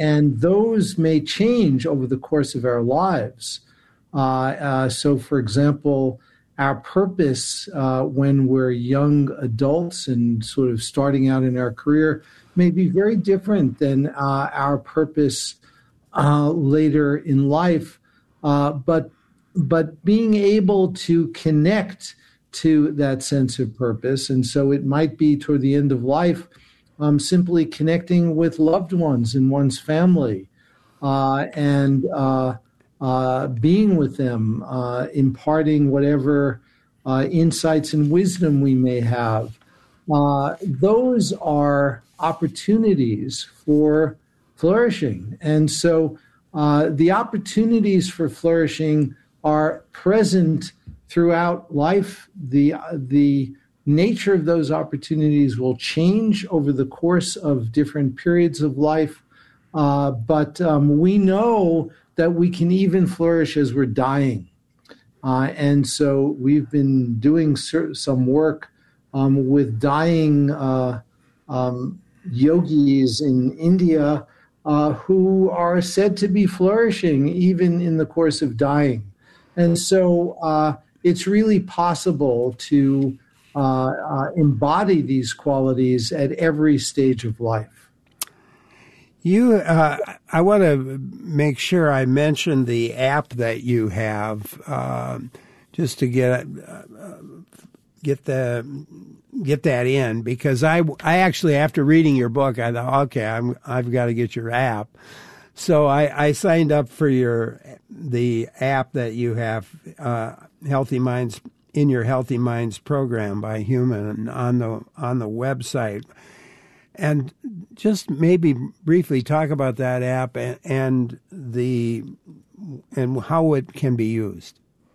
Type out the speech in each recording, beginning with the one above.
And those may change over the course of our lives. So, for example, our purpose when we're young adults and sort of starting out in our career may be very different than our purpose later in life. But being able to connect to that sense of purpose, and so it might be toward the end of life, simply connecting with loved ones in one's family and being with them, imparting whatever insights and wisdom we may have. Those are opportunities for flourishing. And so the opportunities for flourishing are present throughout life. The nature of those opportunities will change over the course of different periods of life. But we know that we can even flourish as we're dying. And so we've been doing some work with dying yogis in India who are said to be flourishing even in the course of dying. And so it's really possible to embody these qualities at every stage of life. I want to make sure I mention the app that you have, just to get that in, because I actually, after reading your book, I thought, okay, I've got to get your app. So I signed up for the app that you have, Healthy Minds, in your Healthy Minds program by Human on the website. And just maybe briefly talk about that app and how it can be used.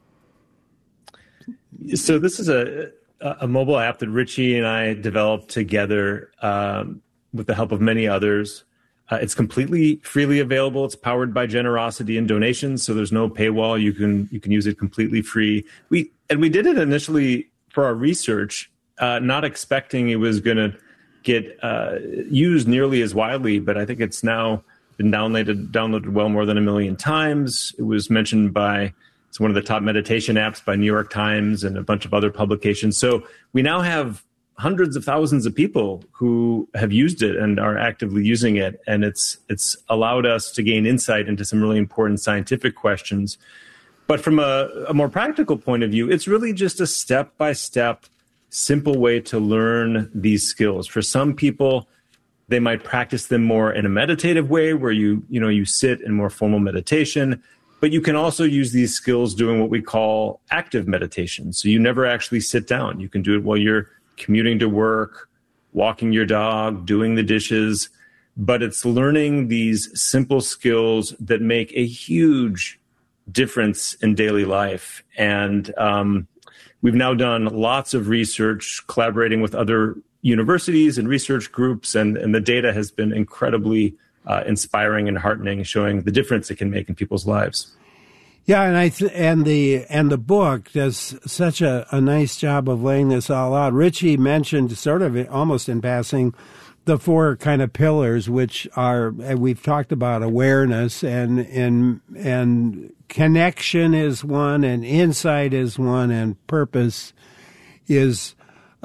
So this is a mobile app that Richie and I developed together with the help of many others. It's completely freely available. It's powered by generosity and donations, so there's no paywall. You can use it completely free. We did it initially for our research, not expecting it was going to get used nearly as widely, but I think it's now been downloaded well more than 1 million times. It was mentioned it's one of the top meditation apps by New York Times and a bunch of other publications. So we now have hundreds of thousands of people who have used it and are actively using it. And it's allowed us to gain insight into some really important scientific questions. But from a more practical point of view, it's really just a step-by-step simple way to learn these skills. For some people, they might practice them more in a meditative way where you sit in more formal meditation, but you can also use these skills doing what we call active meditation. So you never actually sit down. You can do it while you're commuting to work, walking your dog, doing the dishes, but it's learning these simple skills that make a huge difference in daily life. And we've now done lots of research, collaborating with other universities and research groups, and the data has been incredibly inspiring and heartening, showing the difference it can make in people's lives. Yeah, and the book does such a nice job of laying this all out. Richie mentioned sort of almost in passing the 4 kind of pillars, which are, we've talked about awareness and connection is one, and insight is one, and purpose is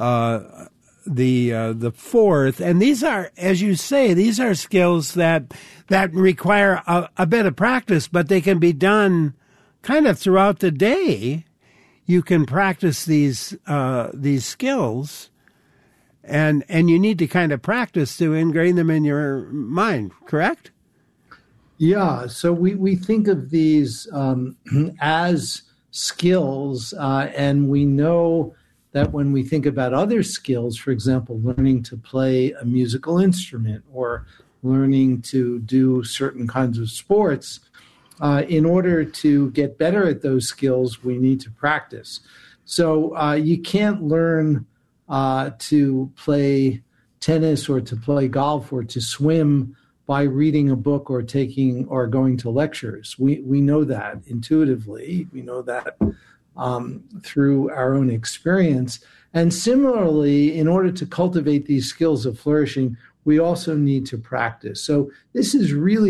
the fourth. And these are, as you say, these are skills that require a bit of practice, but they can be done kind of throughout the day. You can practice these skills. And you need to kind of practice to ingrain them in your mind, correct? Yeah, so we think of these as skills, and we know that when we think about other skills, for example, learning to play a musical instrument or learning to do certain kinds of sports, in order to get better at those skills, we need to practice. So you can't learn to play tennis or to play golf or to swim by reading a book or going to lectures. We know that intuitively. We know that through our own experience. And similarly, in order to cultivate these skills of flourishing, we also need to practice. So this is really